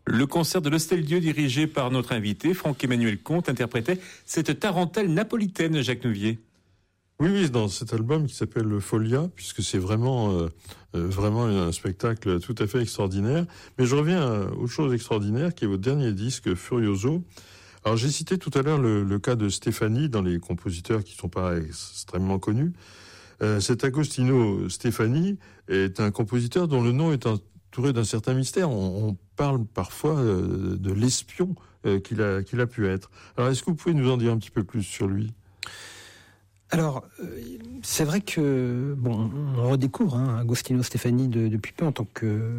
Le concert de l'Hostel-Dieu dirigé par notre invité, Franck-Emmanuel Comte, interprétait cette tarentelle napolitaine, Jacques Nouvier. Oui, dans cet album qui s'appelle Folia, puisque c'est vraiment un spectacle tout à fait extraordinaire. Mais je reviens aux choses extraordinaires, qui est votre dernier disque, Furioso. Alors j'ai cité tout à l'heure le cas de Stefani, dans les compositeurs qui ne sont pas extrêmement connus. Cet Agostino Stefani est un compositeur dont le nom est entouré d'un certain mystère. On parle parfois de l'espion qu'il a pu être. Alors est-ce que vous pouvez nous en dire un petit peu plus sur lui ? Alors, c'est vrai que on redécouvre Agostino Stefani depuis peu en tant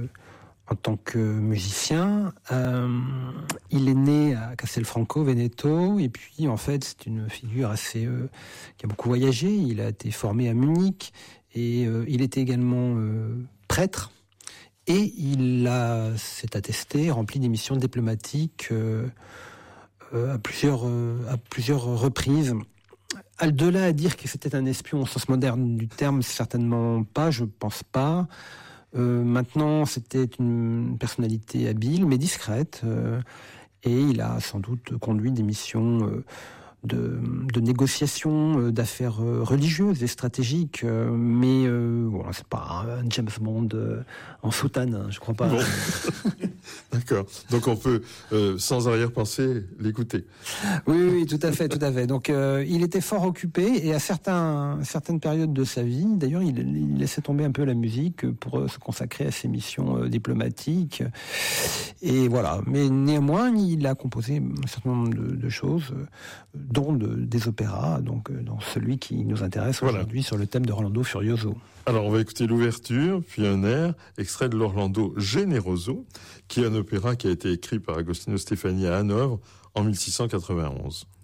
que musicien. Il est né à Castelfranco Veneto, et puis en fait c'est une figure assez qui a beaucoup voyagé. Il a été formé à Munich et il était également prêtre, et s'est attesté, rempli des missions diplomatiques à plusieurs reprises. De là à dire que c'était un espion au sens moderne du terme, certainement pas, je pense pas. Maintenant, c'était une personnalité habile, mais discrète, et il a sans doute conduit des missions de négociation d'affaires religieuses et stratégiques, mais c'est pas un James Bond en soutane, je crois pas. Bon. D'accord. Donc on peut sans arrière-pensée l'écouter. Oui, tout à fait. Donc il était fort occupé, et à certaines périodes de sa vie, d'ailleurs, il laissait tomber un peu la musique pour se consacrer à ses missions diplomatiques. Et voilà. Mais néanmoins, il a composé un certain nombre de choses, dont des opéras, donc dans celui qui nous intéresse aujourd'hui, sur le thème de Orlando Furioso. Alors on va écouter l'ouverture, puis un air, extrait de l'Orlando Generoso, qui est un opéra qui a été écrit par Agostino Stefani à Hanovre en 1691.